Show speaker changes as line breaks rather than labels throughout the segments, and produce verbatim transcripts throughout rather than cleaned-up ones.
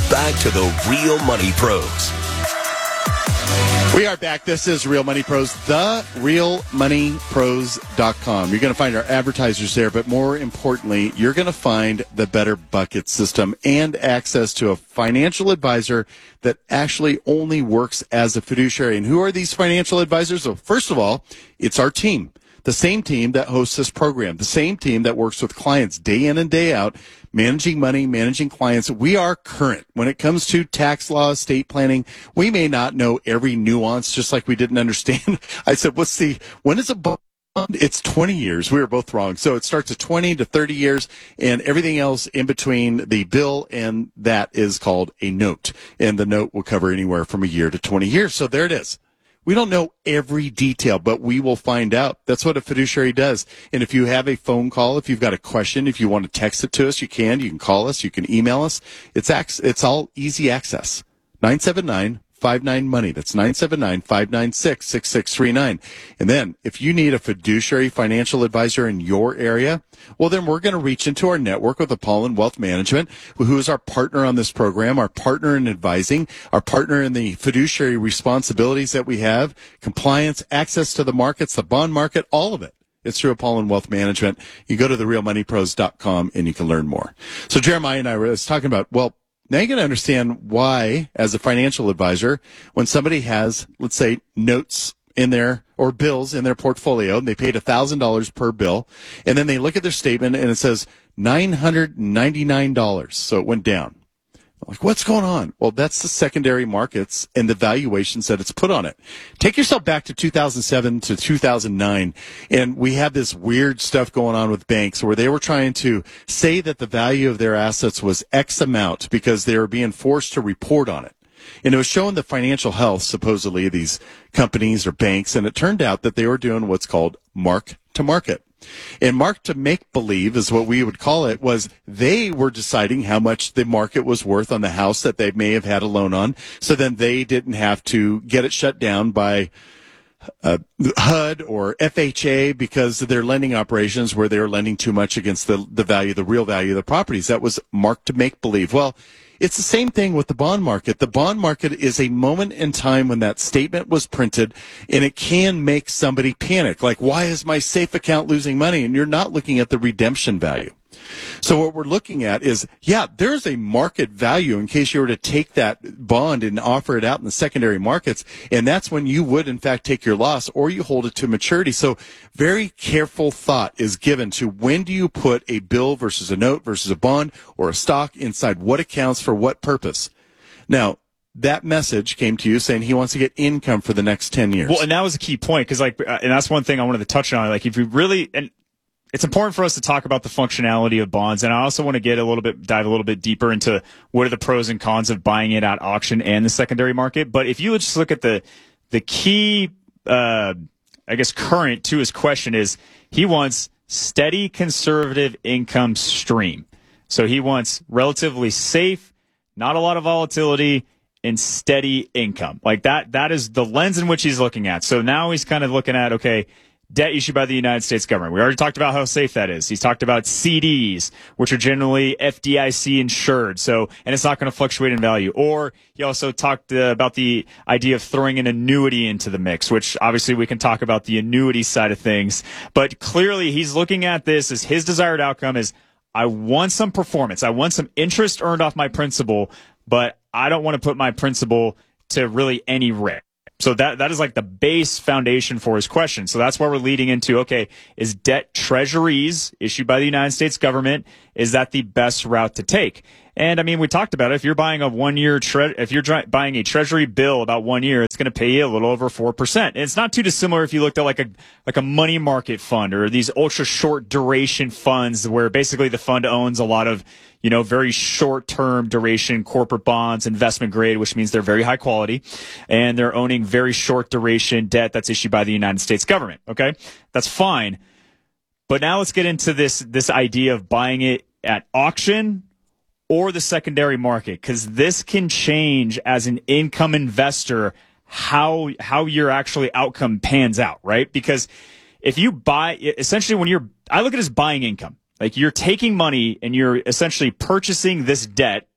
back to the Real Money Pros.
We are back. This is Real Money Pros, the real money pros dot com. You're going to find our advertisers there, but more importantly, you're going to find the Better Bucket system and access to a financial advisor that actually only works as a fiduciary. And who are these financial advisors? Well, first of all, it's our team. The same team that hosts this program, the same team that works with clients day in and day out, managing money, managing clients. We are current when it comes to tax law, estate planning. We may not know every nuance, just like we didn't understand. I said, what's the, when is a bond? It's twenty years. We were both wrong. So it starts at twenty to thirty years, and everything else in between the bill and that is called a note. And the note will cover anywhere from a year to twenty years. So there it is. We don't know every detail, but we will find out. That's what a fiduciary does. And if you have a phone call, if you've got a question, if you want to text it to us, you can. You can call us. You can email us. It's ac- it's all easy access. nine seven nine, five nine, money. That's nine seven nine, five nine six, six six three nine. And then if you need a fiduciary financial advisor in your area, well, then we're going to reach into our network with Apollon Wealth Management, who is our partner on this program, our partner in advising, our partner in the fiduciary responsibilities that we have, compliance, access to the markets, the bond market, all of it. It's through Apollon Wealth Management. You go to the real money pros dot com and you can learn more. So Jeremiah and I were talking about, well, now you're going to understand why, as a financial advisor, when somebody has, let's say, notes in their, or bills in their portfolio, and they paid one thousand dollars per bill, and then they look at their statement and it says nine hundred ninety-nine dollars. So it went down. Like, what's going on? Well, that's the secondary markets and the valuations that it's put on it. Take yourself back to two thousand seven to two thousand nine, and we had this weird stuff going on with banks where they were trying to say that the value of their assets was X amount because they were being forced to report on it. And it was showing the financial health, supposedly, of these companies or banks, and it turned out that they were doing what's called mark to market. And mark to make believe is what we would call it, was they were deciding how much the market was worth on the house that they may have had a loan on. So then they didn't have to get it shut down by uh, H U D or F H A because of their lending operations where they were lending too much against the, the value, the real value of the properties. That was mark to make believe. Well, it's the same thing with the bond market. The bond market is a moment in time when that statement was printed, and it can make somebody panic. Like, why is my safe account losing money? And you're not looking at the redemption value. So what we're looking at is, yeah, there's a market value in case you were to take that bond and offer it out in the secondary markets, and that's when you would, in fact, take your loss or you hold it to maturity. So very careful thought is given to when do you put a bill versus a note versus a bond or a stock inside what accounts for what purpose. Now, that message came to you saying he wants to get income for the next ten years.
Well, and that was a key point because, like, and that's one thing I wanted to touch on. Like, if you really, and it's important for us to talk about the functionality of bonds, and I also want to get a little bit, dive a little bit deeper into what are the pros and cons of buying it at auction and the secondary market. But if you just look at the the key, uh, I guess, current to his question is he wants steady conservative income stream. So he wants relatively safe, not a lot of volatility, and steady income. Like that, that is the lens in which he's looking at. So now he's kind of looking at, okay, debt issued by the United States government. We already talked about how safe that is. He's talked about C Ds, which are generally F D I C insured. So, and it's not going to fluctuate in value. Or he also talked uh, about the idea of throwing an annuity into the mix, which obviously we can talk about the annuity side of things. But clearly he's looking at this as his desired outcome is, I want some performance. I want some interest earned off my principal, but I don't want to put my principal to really any risk. So that that is like the base foundation for his question. So that's where we're leading into, okay, is debt treasuries issued by the United States government, is that the best route to take? And I mean, we talked about it. If you're buying a one-year, tre- if you're dri- buying a treasury bill about one year, it's going to pay you a little over four percent. And it's not too dissimilar if you looked at like a like a money market fund or these ultra short duration funds where basically the fund owns a lot of, you know, very short-term duration corporate bonds, investment grade, which means they're very high quality, and they're owning very short duration debt that's issued by the United States government. Okay, that's fine. But now let's get into this this idea of buying it at auction or the secondary market, because this can change as an income investor how how your actually outcome pans out, right? Because if you buy, essentially when you're, I look at it as buying income. Like you're taking money and you're essentially purchasing this debt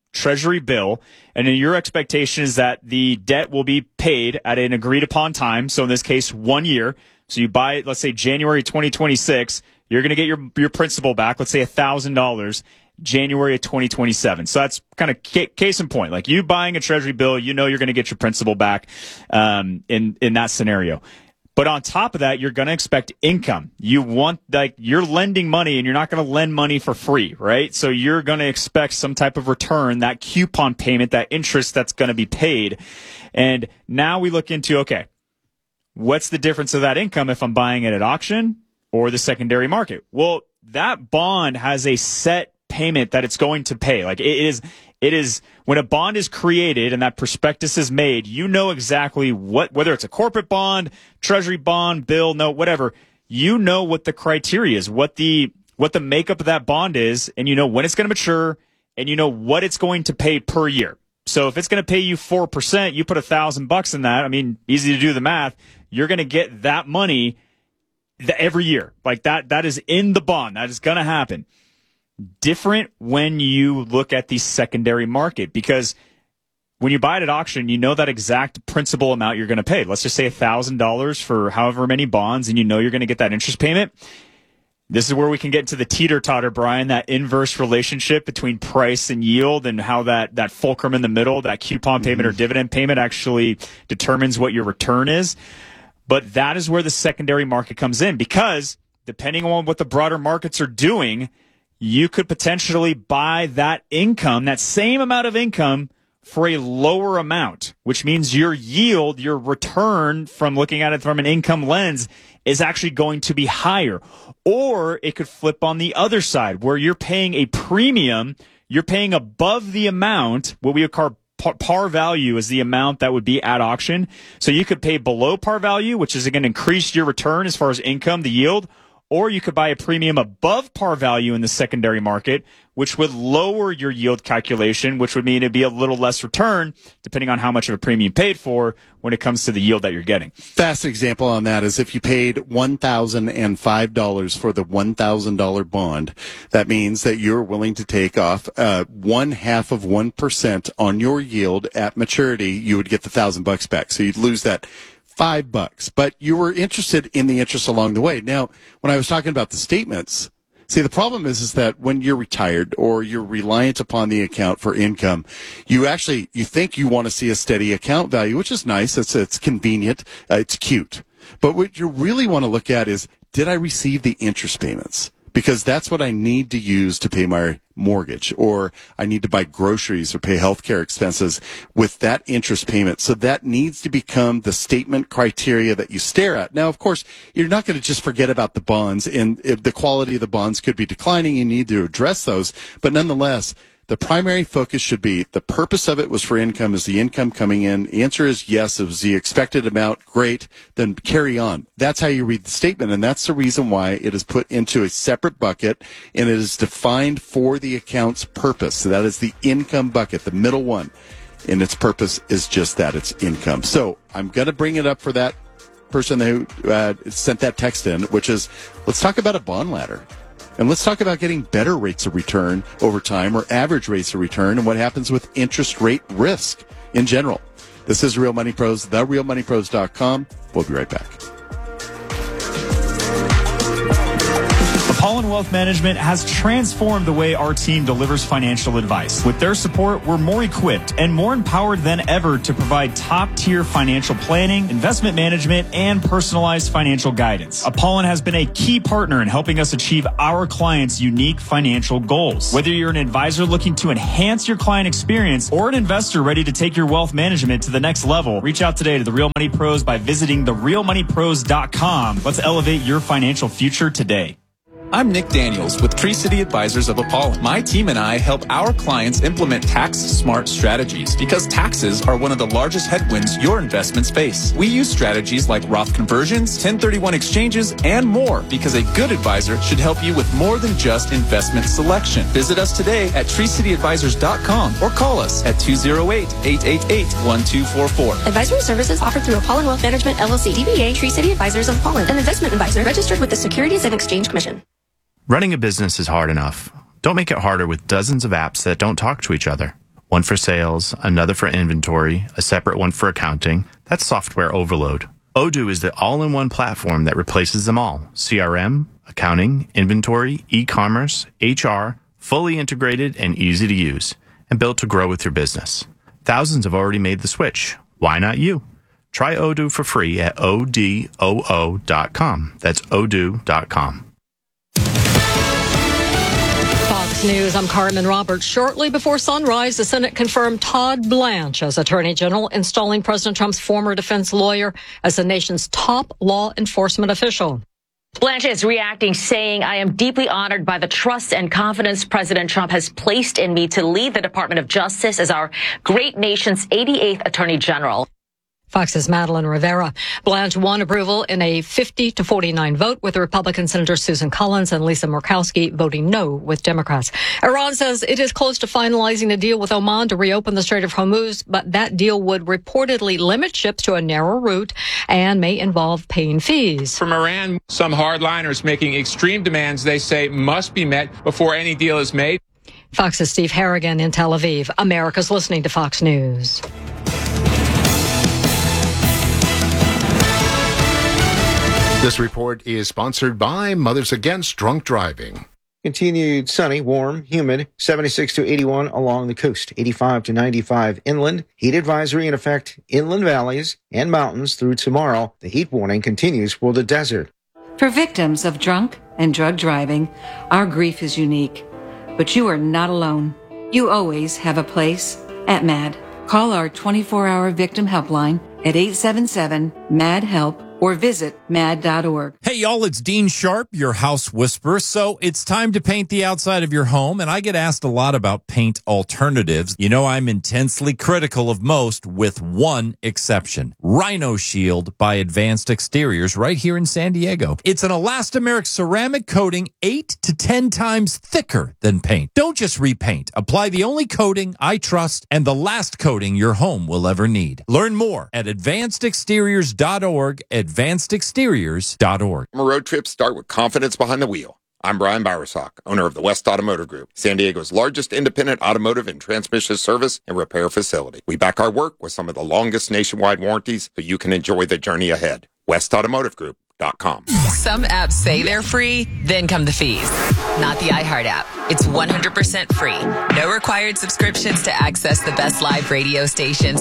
treasury bill, and then your expectation is that the debt will be paid at an agreed upon time. So in this case, one year. So you buy it, let's say January twenty twenty-six, you're going to get your, your principal back, let's say one thousand dollars, January of twenty twenty-seven. So that's kind of ca- case in point. Like you buying a treasury bill, you know you're going to get your principal back um, in, in that scenario. But on top of that, you're going to expect income. You want, like, you're lending money and you're not going to lend money for free, right? So you're going to expect some type of return, that coupon payment, that interest that's going to be paid. And now we look into, okay, what's the difference of that income if I'm buying it at auction or the secondary market? Well, that bond has a set payment that it's going to pay. Like it is, it is when a bond is created and that prospectus is made, you know exactly what, whether it's a corporate bond, treasury bond, bill, note, whatever, you know what the criteria is, what the, what the makeup of that bond is, and you know when it's going to mature, and you know what it's going to pay per year. So if it's going to pay you four percent, you put a thousand bucks in that. I mean, easy to do the math. You're going to get that money every year. Like that, that is in the bond. That is going to happen. Different when you look at the secondary market, because when you buy it at auction, you know that exact principal amount you're going to pay. Let's just say one thousand dollars for however many bonds, and you know you're going to get that interest payment. This is where we can get into the teeter-totter, Brian, that inverse relationship between price and yield, and how that, that fulcrum in the middle, that coupon payment mm-hmm. or dividend payment actually determines what your return is. But that is where the secondary market comes in, because depending on what the broader markets are doing, you could potentially buy that income, that same amount of income, for a lower amount, which means your yield, your return from looking at it from an income lens, is actually going to be higher. Or it could flip on the other side, where you're paying a premium, you're paying above the amount, what we would call par value is the amount that would be at auction. So you could pay below par value, which is going to increase your return as far as income, the yield. Or you could buy a premium above par value in the secondary market, which would lower your yield calculation, which would mean it'd be a little less return, depending on how much of a premium you paid for when it comes to the yield that you're getting.
Fast example on that is if you paid one thousand five dollars for the one thousand dollars bond, that means that you're willing to take off uh, one half of one percent on your yield at maturity. You would get the thousand bucks back. So you'd lose that five bucks, but you were interested in the interest along the way. Now, when I was talking about the statements, see, the problem is, is that when you're retired or you're reliant upon the account for income, you actually, you think you want to see a steady account value, which is nice. It's, it's convenient. Uh, it's cute. But what you really want to look at is, did I receive the interest payments? Because that's what I need to use to pay my mortgage, or I need to buy groceries or pay healthcare expenses with that interest payment. So that needs to become the statement criteria that you stare at. Now, of course, you're not going to just forget about the bonds, and if the quality of the bonds could be declining, you need to address those. But nonetheless, the primary focus should be the purpose of it was for income. Is the income coming in? The answer is yes. It was the expected amount. Great. Then carry on. That's how you read the statement. And that's the reason why it is put into a separate bucket, and it is defined for the account's purpose. So that is the income bucket, the middle one. And its purpose is just that. It's income. So I'm going to bring it up for that person who uh, sent that text in, which is, let's talk about a bond ladder. And let's talk about getting better rates of return over time, or average rates of return, and what happens with interest rate risk in general. This is Real Money Pros, the real money pros dot com. We'll be right back.
Apollon Wealth Management has transformed the way our team delivers financial advice. With their support, we're more equipped and more empowered than ever to provide top-tier financial planning, investment management, and personalized financial guidance. Apollon has been a key partner in helping us achieve our clients' unique financial goals. Whether you're an advisor looking to enhance your client experience or an investor ready to take your wealth management to the next level, reach out today to The Real Money Pros by visiting the real money pros dot com. Let's elevate your financial future today.
I'm Nick Daniels with Tree City Advisors of Apollon. My team and I help our clients implement tax-smart strategies because taxes are one of the largest headwinds your investments face. We use strategies like Roth conversions, ten thirty-one exchanges, and more because a good advisor should help you with more than just investment selection. Visit us today at tree city advisors dot com or call us at two oh eight, eight eight eight, one two four four.
Advisory services offered through Apollon Wealth Management, L L C, D B A, Tree City Advisors of Apollon, an investment advisor registered with the Securities and Exchange Commission.
Running a business is hard enough. Don't make it harder with dozens of apps that don't talk to each other. one for sales, another for inventory, a separate one for accounting. That's software overload. Odoo is the all-in-one platform that replaces them all. C R M, accounting, inventory, e-commerce, H R, fully integrated and easy to use, and built to grow with your business. Thousands have already made the switch. Why not you? Try Odoo for free at O D O O dot com. That's odoo dot com.
Fox News, I'm Carmen Roberts. Shortly before sunrise, the Senate confirmed Todd Blanche as Attorney General, installing President Trump's former defense lawyer as the nation's top law enforcement official.
Blanche is reacting, saying, I am deeply honored by the trust and confidence President Trump has placed in me to lead the Department of Justice as our great nation's eighty-eighth Attorney General.
Fox's Madeline Rivera. Blanche won approval in a fifty to forty-nine vote, with Republican Senators Susan Collins and Lisa Murkowski voting no with Democrats. Iran says it is close to finalizing a deal with Oman to reopen the Strait of Hormuz, but that deal would reportedly limit ships to a narrow route and may involve paying fees.
From Iran, some hardliners making extreme demands they say must be met before any deal is made.
Fox's Steve Harrigan in Tel Aviv. America's listening to Fox News.
This report is sponsored by Mothers Against Drunk Driving.
Continued sunny, warm, humid, seventy-six to eighty-one along the coast, eighty-five to ninety-five inland. Heat advisory in effect inland valleys and mountains through tomorrow. The heat warning continues for the desert.
For victims of drunk and drug driving, our grief is unique. But you are not alone. You always have a place at MAD. Call our twenty-four hour victim helpline at eight seven seven, M A D, HELP or visit mad dot org.
Hey, y'all, it's Dean Sharp, your house whisperer. So it's time to paint the outside of your home, and I get asked a lot about paint alternatives. You know, I'm intensely critical of most, with one exception. Rhino Shield by Advanced Exteriors right here in San Diego. It's an elastomeric ceramic coating eight to ten times thicker than paint. Don't just repaint. Apply the only coating I trust and the last coating your home will ever need. Learn more at advanced exteriors dot org, advanced exteriors dot org.
Road trips start with confidence behind the wheel. I'm Brian Bowersock, owner of the West Automotive Group, San Diego's largest independent automotive and transmission service and repair facility. We back our work with some of the longest nationwide warranties so you can enjoy the journey ahead. west automotive group dot com.
Some apps say they're free, then come the fees. Not the iHeart app. It's one hundred percent free. No required subscriptions to access the best live radio stations